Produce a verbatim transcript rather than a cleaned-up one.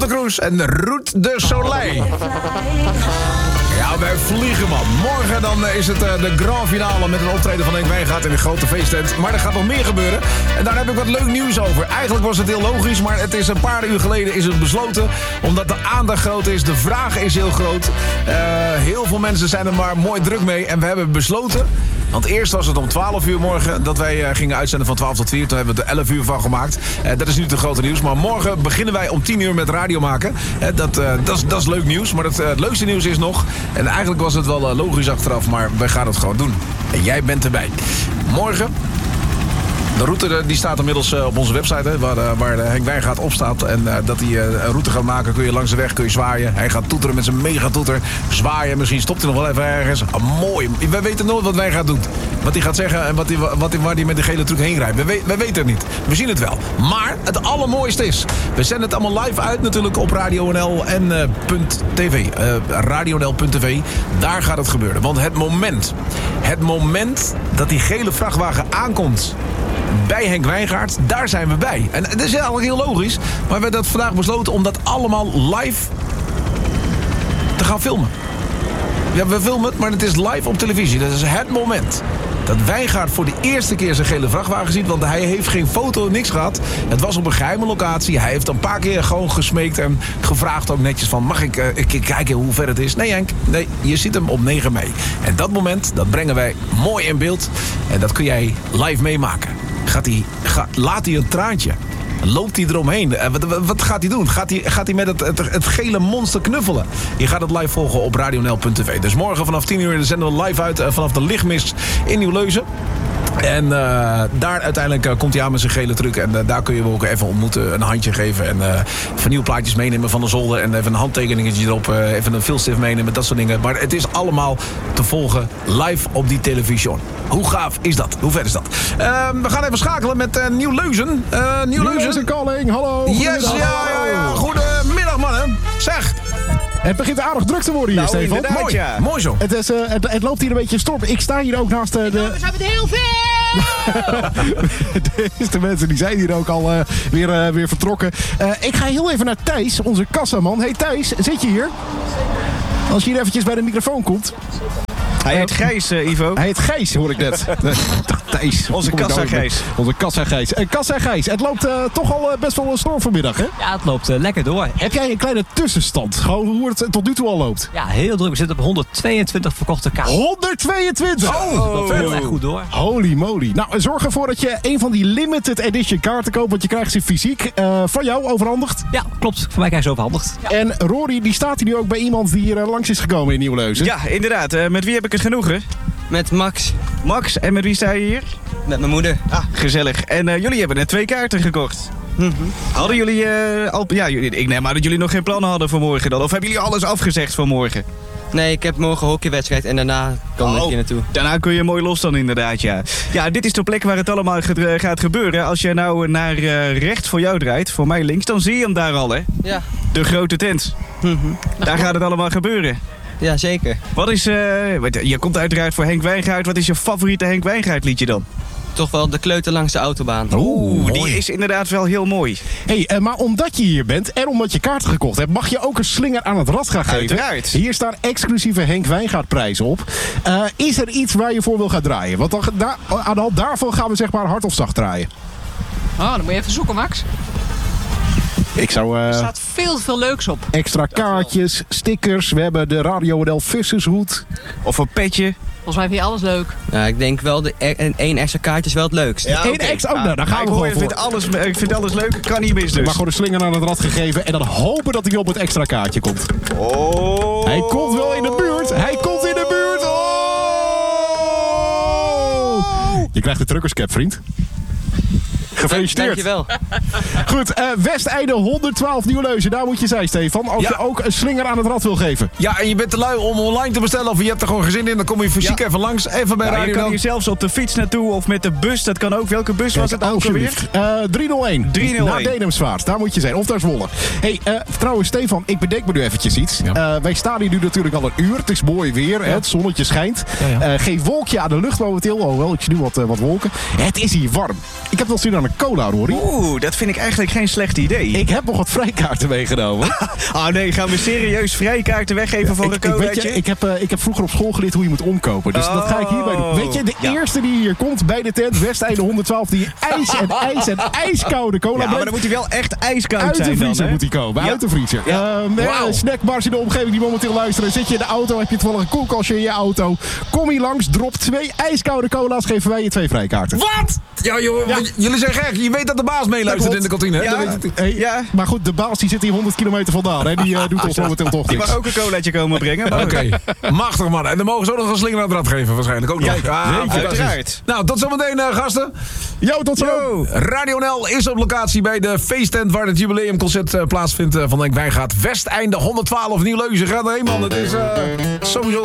Penelope Cruz en Route de Soleil. Ja, wij vliegen, man. Morgen dan is het uh, de grand finale met een optreden van Henk Wijngaard in de grote feesttent. Maar er gaat nog meer gebeuren. En daar heb ik wat leuk nieuws over. Eigenlijk was het heel logisch, maar het is een paar uur geleden is het besloten. Omdat de aandacht groot is, de vraag is heel groot. Uh, heel veel mensen zijn er maar mooi druk mee. En we hebben besloten, want eerst was het om twaalf uur morgen dat wij uh, gingen uitzenden van twaalf tot vier. Toen hebben we er elf uur van gemaakt. Uh, dat is nu het grote nieuws. Maar morgen beginnen wij om tien uur met radio maken. Uh, dat, uh, dat, is, dat is leuk nieuws. Maar het, uh, het leukste nieuws is nog, en eigenlijk was het wel uh, logisch achteraf, maar wij gaan het gewoon doen. En jij bent erbij. Morgen, de route die staat inmiddels uh, op onze website, hè, waar, uh, waar Henk Wijngaard op staat. En uh, dat hij uh, een route gaat maken, kun je langs de weg, kun je zwaaien. Hij gaat toeteren met zijn megatoeter. Zwaaien, misschien stopt hij nog wel even ergens. Ah, mooi. We weten nooit wat Wijngaard doet. Wat hij gaat zeggen en wat hij, wat hij, waar hij met die gele truc heen rijdt. We, we, we weten het niet. We zien het wel. Maar het allermooiste is, we zenden het allemaal live uit natuurlijk op Radio N L en uh, .tv. Uh, Radio N L punt tv. Daar gaat het gebeuren. Want het moment, het moment dat die gele vrachtwagen aankomt bij Henk Wijngaard, daar zijn we bij. En dat is eigenlijk heel logisch, maar we hebben dat vandaag besloten om dat allemaal live te gaan filmen. Ja, we filmen het, maar het is live op televisie. Dat is het moment dat Wijngaard voor de eerste keer zijn gele vrachtwagen ziet, want hij heeft geen foto, niks gehad. Het was op een geheime locatie. Hij heeft een paar keer gewoon gesmeekt en gevraagd ook netjes van, mag ik uh, kijken hoe ver het is? Nee, Henk, nee, je ziet hem op negen mei. En dat moment, dat brengen wij mooi in beeld. En dat kun jij live meemaken. Gaat hij, ga, laat hij een traantje? Loopt hij eromheen? Uh, wat, wat, wat gaat hij doen? Gaat hij, gaat hij met het, het, het gele monster knuffelen? Je gaat het live volgen op Radio N L punt tv. Dus morgen vanaf tien uur zenden we live uit uh, vanaf de lichtmist in Nieuw-Leuzen. En uh, daar uiteindelijk uh, komt hij aan met zijn gele truc. En uh, daar kun je hem ook even ontmoeten, een handje geven. En uh, vernieuwplaatjes meenemen van de zolder. En even een handtekeningetje erop. Uh, even een filstift meenemen, dat soort dingen. Maar het is allemaal te volgen live op die televisie. Hoe gaaf is dat? Hoe vet is dat? Uh, we gaan even schakelen met uh, Nieuw-Leuzen. Uh, Nieuw-Leuzen calling, hallo. Yes, ja, ja, ja. Goedemiddag, mannen. Zeg. Het begint aardig druk te worden hier, nou, Stefan. Mooi, ja. Mooi zo. Het, is, uh, het, het loopt hier een beetje storm. Ik sta hier ook naast uh, de... We zijn met heel veel! De eerste mensen die zijn hier ook al uh, weer, uh, weer vertrokken. Uh, ik ga heel even naar Thijs, onze kassaman. Hey Thijs, zit je hier? Als je hier eventjes bij de microfoon komt. Hij heet Gijs, uh, Ivo. Hij heet Gijs, hoor ik net. Thijs. Onze kassa Gijs. Onze kassa Gijs. Uh, kassa Gijs, het loopt uh, toch al uh, best wel een storm vanmiddag, hè? Ja, het loopt uh, lekker door. Heb jij een kleine tussenstand? Gewoon hoe het tot nu toe al loopt? Ja, heel druk. We zitten op honderdtweeëntwintig verkochte kaarten. honderdtweeëntwintig? Oh, dat loopt heel erg goed door. Holy moly. Nou, zorg ervoor dat je een van die limited edition kaarten koopt, want je krijgt ze fysiek uh, van jou overhandigd. Ja, klopt. Voor mij krijg je ze overhandigd. Ja. En Rory, die staat hier nu ook bij iemand die hier uh, langs is gekomen in Nieuw-Leuzen. Ja, inderdaad. Uh, met wie heb ik het genoegen? Met Max. Max, en met wie sta je hier? Met mijn moeder. Ah, gezellig. En uh, jullie hebben net twee kaarten gekocht. Mm-hmm. Hadden jullie uh, al... Ja, jullie, ik neem aan dat jullie nog geen plannen hadden voor morgen dan. Of hebben jullie alles afgezegd voor morgen? Nee, ik heb morgen een hockeywedstrijd en daarna kom ik oh, hier naartoe. Daarna kun je mooi los dan inderdaad, ja. Ja, dit is de plek waar het allemaal gaat gebeuren. Als jij nou naar uh, rechts voor jou draait, voor mij links, dan zie je hem daar al, hè? Ja. De grote tent. Mm-hmm. Daar gaat het allemaal gebeuren. Ja, zeker. Wat is, uh, je komt uiteraard voor Henk Wijngaard. Wat is je favoriete Henk Wijngaard liedje dan? Toch wel De Kleuter langs de autobaan. Oeh, die is inderdaad wel heel mooi. Hey, uh, maar omdat je hier bent en omdat je kaarten gekocht hebt, mag je ook een slinger aan het rad gaan geven. Uiteraard. Hier staan exclusieve Henk Wijngaard prijzen op. Uh, is er iets waar je voor wil gaan draaien? Want dan, daar, aan de hand daarvan gaan we zeg maar hard of zacht draaien. Oh, dan moet je even zoeken, Max. Ik zou, uh, er staat veel te veel leuks op. Extra kaartjes, stickers. We hebben de Radio N L vissershoed. Of een petje. Volgens mij vind je alles leuk. Ja, ik denk wel, de e- één extra kaartje is wel het leukst. Ja, Eén okay. extra, oh, nou, daar gaan ja, we gewoon voor. Vind alles, ik vind alles leuk, kan niet mis dus. Maar gewoon een slinger aan het rad gegeven en dan hopen dat hij op het extra kaartje komt. Oh. Hij komt wel in de buurt. Hij komt in de buurt. Oh. Je krijgt de truckerscap, vriend. Gefeliciteerd. Dankjewel. Goed, uh, Westeinde honderdtwaalf Nieuw-Leuzen. Daar moet je zijn, Stefan. Als ja. je ook een slinger aan het rad wil geven. Ja, en je bent te lui om online te bestellen of je hebt er gewoon gezin in. Dan kom je fysiek ja. even langs. Even bij ja, Radio Je kan hier zelfs op de fiets naartoe of met de bus. Dat kan ook. Welke bus was het ook alweer? Uh, driehonderdéén. Naar Dedemsvaart. Daar moet je zijn. Of daar Zwolle. Hey, uh, trouwens, Stefan, ik bedenk me nu eventjes iets. Ja. Uh, wij staan hier nu natuurlijk al een uur. Het is mooi weer. Ja. Het zonnetje schijnt. Ja, ja. Uh, geen wolkje aan de lucht momenteel. Hoewel, ik zie nu wat, uh, wat wolken. Het is hier warm. Ik heb wel zin aan een een cola, Rory. Oeh, dat vind ik eigenlijk geen slecht idee. Ik heb nog wat vrijkaarten meegenomen. Oh nee, gaan we serieus vrijkaarten weggeven voor ik, een ik, weet colaatje? je, ik, heb, uh, ik heb vroeger op school geleerd hoe je moet omkopen. Dus dat ga ik hierbij doen. Weet je, de Ja. eerste die hier komt bij de tent, Westeinde honderdtwaalf, die ijs en ijs en ijskoude cola Ja, maar brengt. dan moet hij wel echt ijskoud Uit de zijn dan, vriezer hè? moet hij komen, Ja. uit de vriezer. Ja. Uh, Wauw. Snackbars in de omgeving die momenteel luisteren. Zit je in de auto, heb je toevallig een koelkastje in je auto. Kom hier langs, drop twee ijskoude cola's, geven wij je twee vrijkaarten. Wat? Ja, joh, Ja. jullie zijn gek. Je weet dat de baas meeluistert in de kantine, hè? Ja. Dat weet je. Hey, Ja. Maar goed, de baas die zit hier honderd kilometer vandaan. Hè? Die uh, doet ons momenteel toch Die niks. mag ook een colaatje komen brengen. maar- Oké, machtig man. En dan mogen ze ook nog een slinger aan het rad geven waarschijnlijk. Ook nog. Ja, fantastisch. uiteraard. Nou, tot zometeen uh, gasten. Yo, tot zo. Yo. Radio N L is op locatie bij de feesttent waar het jubileumconcert uh, plaatsvindt uh, van Denk Wijngaard. Westeinde honderdtwaalf Nieuw-Leuzen. Ga erheen man, het is uh, sowieso...